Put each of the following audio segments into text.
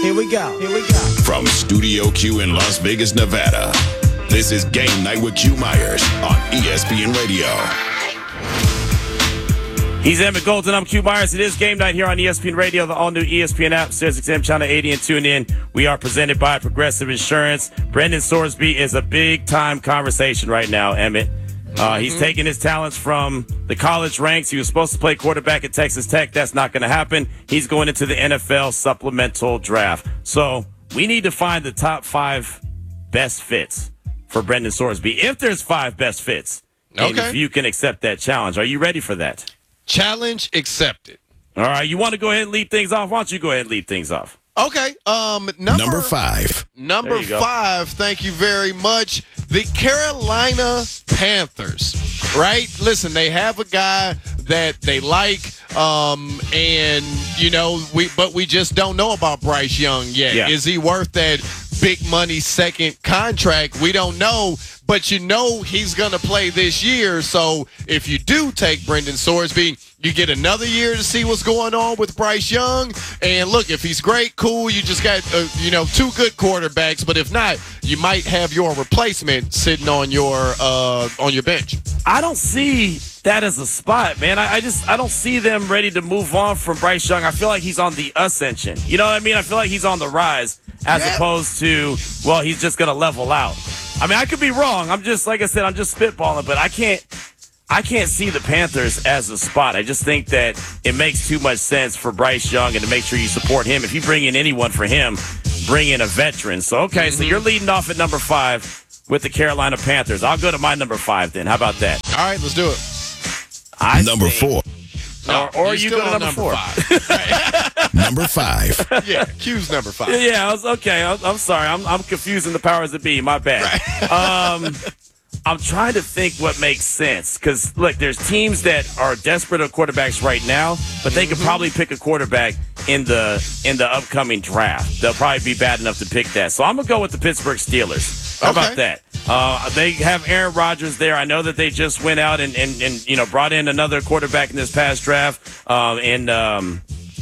Here we go. From Studio Q in Las Vegas, Nevada, this is Game Night with Q Myers on ESPN Radio. He's Emmett Golden. I'm Q Myers. It is Game Night here on ESPN Radio, the all-new ESPN app, SiriusXM Channel 80, and tune in. We are presented by Progressive Insurance. Brendan Sorsby is a big-time conversation right now, Emmett. He's taking his talents from the college ranks. He was supposed to play quarterback at Texas Tech. That's not going to happen. He's going into the NFL supplemental draft. So we need to find the top 5 best fits for Brendan Sorsby, if there's 5 best fits. And if you can accept that challenge. Are you ready for that? Challenge accepted. All right. You want to go ahead and lead things off? Why don't you go ahead and lead things off? Okay. Number 5. Number 5, thank you very much. The Carolina Panthers, right? Listen, they have a guy that they like, and, you know, we just don't know about Bryce Young yet. Yeah. Is he worth that big money second contract? We don't know, but you know he's going to play this year. So if you do take Brendan Sorsby, you get another year to see what's going on with Bryce Young. And look, if he's great, cool. You just got, 2 good quarterbacks. But if not, you might have your replacement sitting on your bench. I don't see that as a spot, man. I don't see them ready to move on from Bryce Young. I feel like he's on the ascension. You know what I mean? I feel like he's on the rise as opposed to, well, he's just going to level out. I mean, I could be wrong. I'm just, like I said, I'm just spitballing, but I can't see the Panthers as a spot. I just think that it makes too much sense for Bryce Young and to make sure you support him. If you bring in anyone for him, bring in a veteran. So, so you're leading off at number 5 with the Carolina Panthers. I'll go to my number 5 then. How about that? All right, let's do it. Number 4. Or you go to number 4. 5. Number 5. Yeah, Q's number 5. Yeah, I'm sorry. I'm confusing the powers that be. My bad. Right. I'm trying to think what makes sense because, look, there's teams that are desperate at quarterbacks right now, but they could probably pick a quarterback in the upcoming draft. They'll probably be bad enough to pick that. So I'm going to go with the Pittsburgh Steelers. How about that? They have Aaron Rodgers there. I know that they just went out and brought in another quarterback in this past draft. Now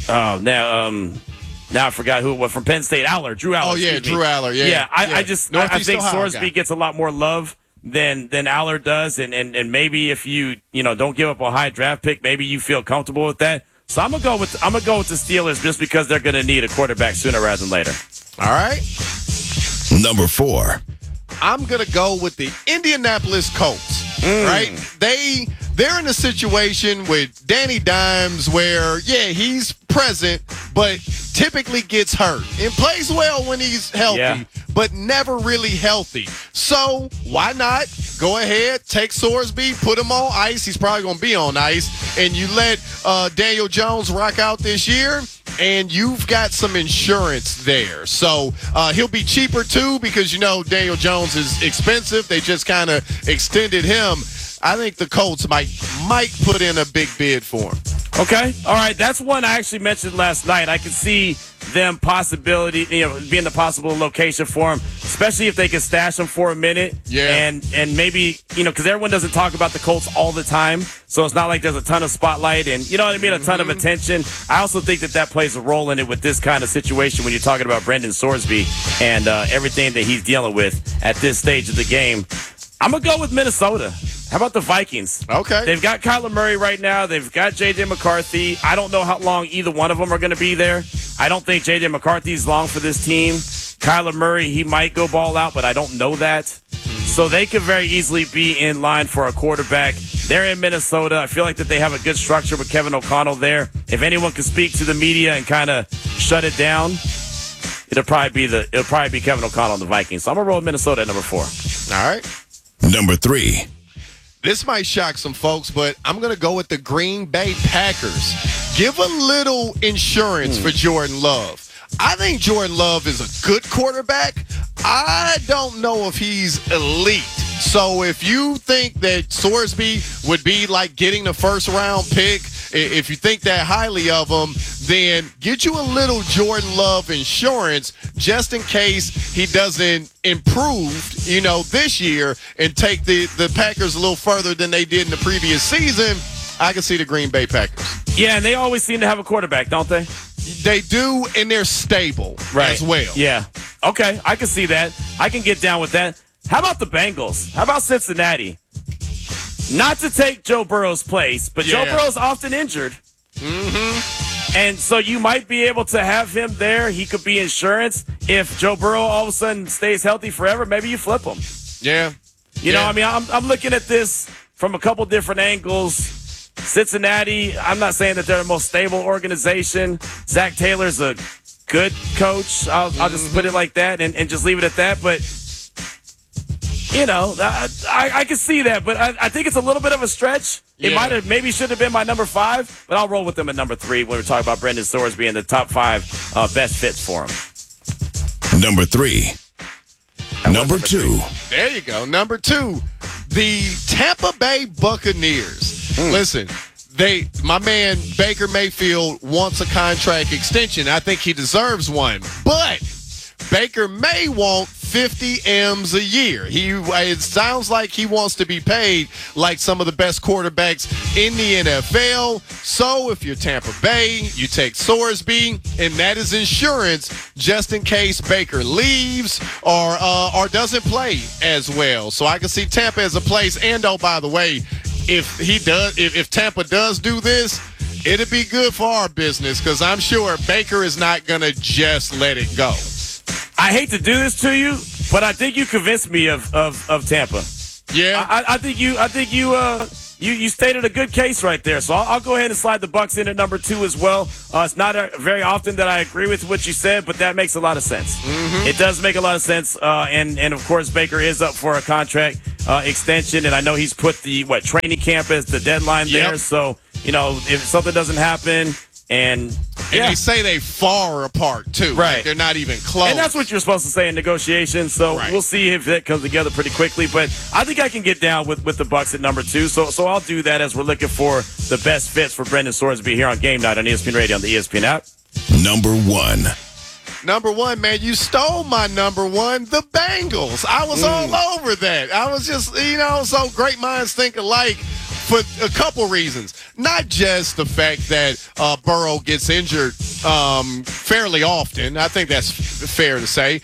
I forgot who it was from Penn State. Drew Aller. Oh, yeah, Drew Aller. Yeah. I think Sorsby gets a lot more love than Aller does, and maybe if you don't give up a high draft pick, maybe you feel comfortable with that. So I'm gonna go with the Steelers just because they're gonna need a quarterback sooner rather than later. All right. Number 4. I'm gonna go with the Indianapolis Colts. Right? They're in a situation with Danny Dimes where he's present, but typically gets hurt and plays well when he's healthy, but never really healthy. So why not go ahead, take Sorsby, put him on ice. He's probably going to be on ice, and you let Daniel Jones rock out this year, and you've got some insurance there. So he'll be cheaper too because Daniel Jones is expensive. They just kind of extended him. I think the Colts might put in a big bid for him. Okay. All right. That's one I actually mentioned last night. I could see them being the possible location for him, especially if they can stash him for a minute. Yeah. And maybe, because everyone doesn't talk about the Colts all the time. So it's not like there's a ton of spotlight and, a ton of attention. I also think that plays a role in it with this kind of situation when you're talking about Brendan Sorsby and everything that he's dealing with at this stage of the game. I'm going to go with Minnesota. How about the Vikings? Okay. They've got Kyler Murray right now. They've got J.J. McCarthy. I don't know how long either one of them are going to be there. I don't think J.J. McCarthy's long for this team. Kyler Murray, he might go ball out, but I don't know that. So they could very easily be in line for a quarterback. They're in Minnesota. I feel like that they have a good structure with Kevin O'Connell there. If anyone can speak to the media and kind of shut it down, it'll probably be Kevin O'Connell and the Vikings. So I'm going to roll with Minnesota at number 4. All right. Number 3. This might shock some folks, but I'm going to go with the Green Bay Packers. Give a little insurance for Jordan Love. I think Jordan Love is a good quarterback. I don't know if he's elite. So if you think that Sorsby would be like getting the first-round pick, if you think that highly of him, then get you a little Jordan Love insurance just in case he doesn't improve, this year and take the Packers a little further than they did in the previous season. I can see the Green Bay Packers. Yeah, and they always seem to have a quarterback, don't they? They do, and they're stable as well. Yeah. Okay, I can see that. I can get down with that. How about the Bengals? How about Cincinnati? Not to take Joe Burrow's place, but Joe Burrow's often injured. Mm-hmm. And so you might be able to have him there. He could be insurance. If Joe Burrow all of a sudden stays healthy forever, maybe you flip him. Yeah. You know, I mean, I'm looking at this from a couple different angles. Cincinnati, I'm not saying that they're the most stable organization. Zach Taylor's a good coach. I'll just put it like that and just leave it at that. But, you know, I can see that. But I think it's a little bit of a stretch. It maybe should have been my number 5, but I'll roll with them at number 3 when we're talking about Brendan Sores being the top 5 best fits for him. Number 3. Number 2. There you go. Number 2, the Tampa Bay Buccaneers. Listen, my man Baker Mayfield wants a contract extension. I think he deserves one. But Baker may want 50 M's a year. It sounds like he wants to be paid like some of the best quarterbacks in the NFL. So if you're Tampa Bay, you take Sorsby, and that is insurance just in case Baker leaves or doesn't play as well. So I can see Tampa as a place. And oh, by the way, if Tampa does do this, it'd be good for our business because I'm sure Baker is not going to just let it go. I hate to do this to you, but I think you convinced me of Tampa. Yeah, I think you stated a good case right there. So I'll go ahead and slide the Bucs in at number 2 as well. It's not very often that I agree with what you said, but that makes a lot of sense. Mm-hmm. It does make a lot of sense. And of course Baker is up for a contract extension, and I know he's put the training camp as the deadline there. So you know if something doesn't happen. And they say they far apart, too. Right. Like they're not even close. And that's what you're supposed to say in negotiations. So we'll see if that comes together pretty quickly. But I think I can get down with the Bucs at number 2. So I'll do that as we're looking for the best fits for Brendan Sorsby here on Game Night on ESPN Radio on the ESPN app. Number 1. Number 1, man, you stole my number 1, the Bengals. I was all over that. I was just, so great minds think alike. For a couple reasons. Not just the fact that Burrow gets injured fairly often. I think that's fair to say.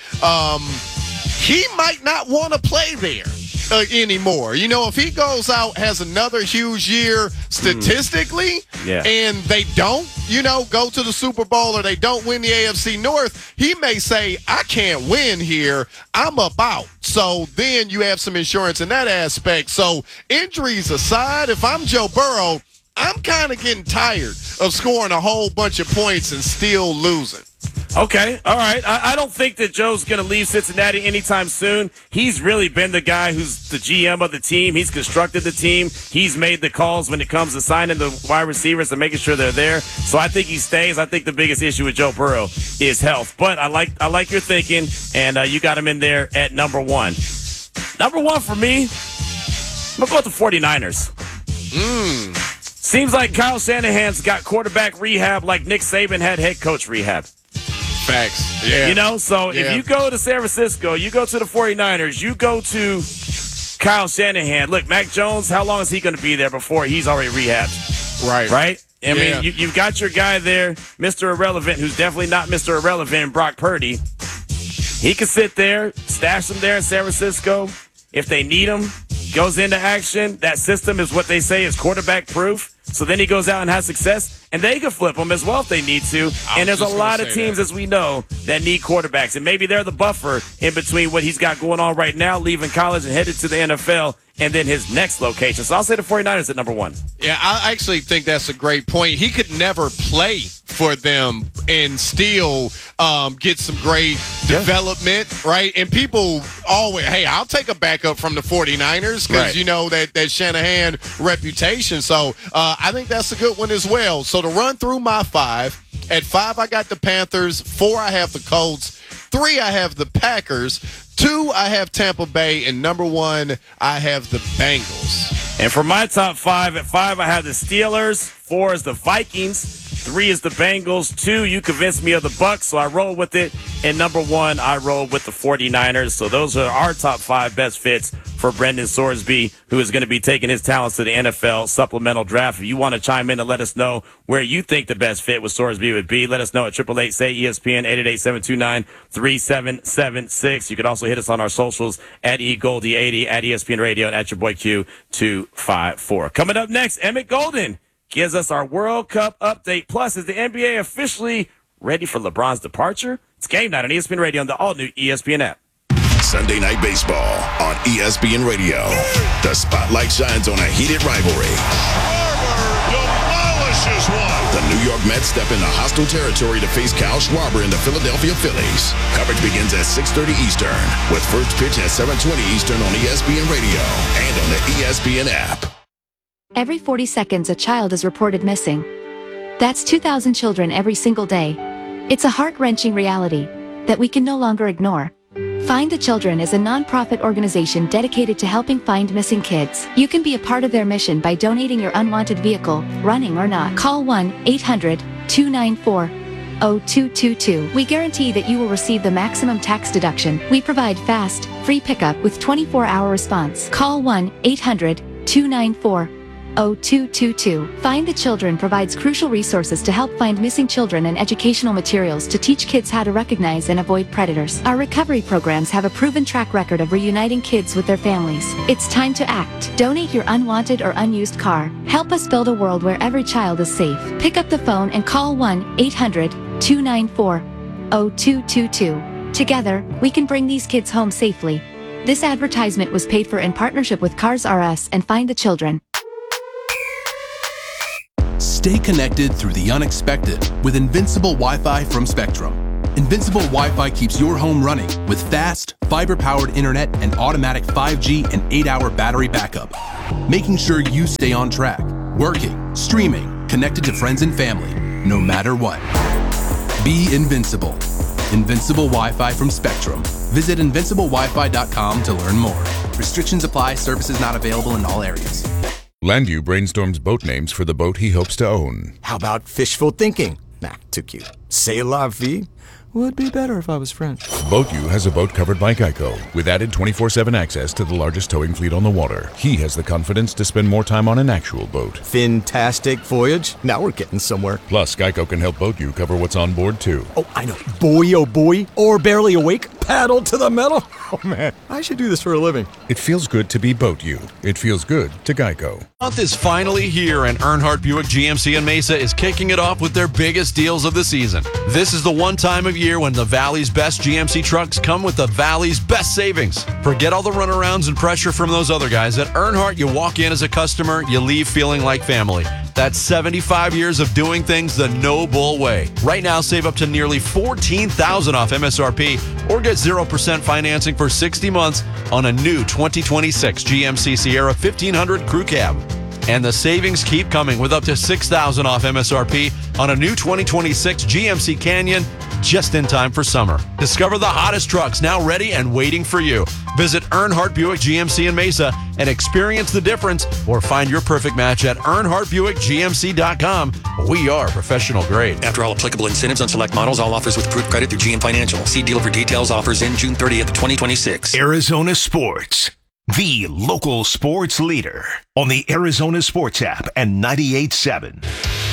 He might not want to play there anymore. If he goes out, has another huge year statistically, and they don't, go to the Super Bowl or they don't win the AFC North, he may say, I can't win here. I'm up out. So then you have some insurance in that aspect. So injuries aside, if I'm Joe Burrow, I'm kind of getting tired of scoring a whole bunch of points and still losing. Okay, all right. I don't think that Joe's going to leave Cincinnati anytime soon. He's really been the guy who's the GM of the team. He's constructed the team. He's made the calls when it comes to signing the wide receivers and making sure they're there. So I think he stays. I think the biggest issue with Joe Burrow is health. But I like your thinking, and you got him in there at number 1. Number 1 for me, I'm going to go with the 49ers. Seems like Kyle Shanahan's got quarterback rehab like Nick Saban had head coach rehab. Facts. Yeah. So if you go to San Francisco, you go to the 49ers, you go to Kyle Shanahan. Look, Mac Jones, how long is he going to be there before he's already rehabbed? Right? I mean, you've got your guy there, Mr. Irrelevant, who's definitely not Mr. Irrelevant, Brock Purdy. He can sit there, stash him there in San Francisco. If they need him, goes into action. That system is what they say is quarterback proof. So then he goes out and has success, and they can flip him as well if they need to. And there's a lot of teams, as we know, that need quarterbacks. And maybe they're the buffer in between what he's got going on right now, leaving college and headed to the NFL, and then his next location. So I'll say the 49ers at number 1. Yeah, I actually think that's a great point. He could never play for them and still get some great development, right? And people always, hey, I'll take a backup from the 49ers because you know that Shanahan reputation. So I think that's a good one as well. So to run through my 5, at 5 I got the Panthers, 4 I have the Colts, 3 I have the Packers, 2 I have Tampa Bay, and number 1 I have the Bengals. And for my top 5, at 5 I have the Steelers, 4 is the Vikings, 3 is the Bengals. 2, you convinced me of the Bucks, so I roll with it. And number 1, I roll with the 49ers. So those are our top 5 best fits for Brendan Sorsby, who is going to be taking his talents to the NFL supplemental draft. If you want to chime in and let us know where you think the best fit with Sorsby would be, let us know at 888-SAY-ESPN, 888-729-3776. You can also hit us on our socials at eGoldie80, at ESPN Radio, and at your boy Q254. Coming up next, Emmett Golden gives us our World Cup update. Plus, is the NBA officially ready for LeBron's departure? It's Game Night on ESPN Radio and the all-new ESPN app. Sunday Night Baseball on ESPN Radio. The spotlight shines on a heated rivalry. Schwarber demolishes one. The New York Mets step into hostile territory to face Kyle Schwarber and the Philadelphia Phillies. Coverage begins at 6:30 Eastern, with first pitch at 7:20 Eastern on ESPN Radio and on the ESPN app. Every 40 seconds, a child is reported missing. That's 2,000 children every single day. It's a heart-wrenching reality that we can no longer ignore. Find the Children is a non-profit organization dedicated to helping find missing kids. You can be a part of their mission by donating your unwanted vehicle, running or not. Call 1-800-294-0222. We guarantee that you will receive the maximum tax deduction. We provide fast, free pickup with 24-hour response. Call 1-800-294-0222. Find the Children provides crucial resources to help find missing children and educational materials to teach kids how to recognize and avoid predators. Our recovery programs have a proven track record of reuniting kids with their families. It's time to act. Donate your unwanted or unused car. Help us build a world where every child is safe. Pick up the phone and call 1-800-294-0222. Together, we can bring these kids home safely. This advertisement was paid for in partnership with Cars R Us and Find the Children. Stay connected through the unexpected with Invincible Wi-Fi from Spectrum. Invincible Wi-Fi keeps your home running with fast, fiber-powered internet and automatic 5G and 8-hour battery backup, making sure you stay on track, working, streaming, connected to friends and family, no matter what. Be invincible. Invincible Wi-Fi from Spectrum. Visit invinciblewifi.com to learn more. Restrictions apply. Services not available in all areas. Landview brainstorms boat names for the boat he hopes to own. How about fishful thinking? Nah, too cute. C'est la vie? Would be better if I was French. BoatU has a boat covered by Geico, with added 24/7 access to the largest towing fleet on the water. He has the confidence to spend more time on an actual boat. Fantastic voyage. Now we're getting somewhere. Plus, Geico can help BoatU cover what's on board, too. Oh, I know. Boy, oh boy. Or barely awake. Paddle to the metal. Oh, man. I should do this for a living. It feels good to be BoatU. It feels good to Geico. Month is finally here, and Earnhardt Buick GMC in Mesa is kicking it off with their biggest deals of the season. This is the one time of year when the Valley's best GMC trucks come with the Valley's best savings. Forget all the runarounds and pressure from those other guys. At Earnhardt, you walk in as a customer, you leave feeling like family. That's 75 years of doing things the no bull way. Right now, save up to nearly $14,000 off MSRP or get 0% financing for 60 months on a new 2026 GMC Sierra 1500 Crew Cab. And the savings keep coming with up to $6,000 off MSRP on a new 2026 GMC Canyon just in time for summer. Discover the hottest trucks now ready and waiting for you. Visit Earnhardt Buick GMC in Mesa and experience the difference, or find your perfect match at EarnhardtBuickGMC.com. We are professional grade. After all applicable incentives on select models, all offers with approved credit through GM Financial. See dealer for details. Offers in June 30th, 2026. Arizona Sports, the local sports leader on the Arizona Sports app and 98.7.